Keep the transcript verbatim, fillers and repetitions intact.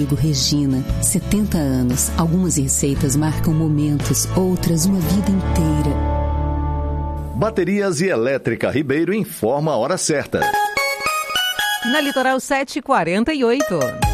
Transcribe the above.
Regina, setenta anos. Algumas receitas marcam momentos, outras uma vida inteira. Baterias e Elétrica Ribeiro informa a hora certa. Na Litoral sete e quarenta e oito.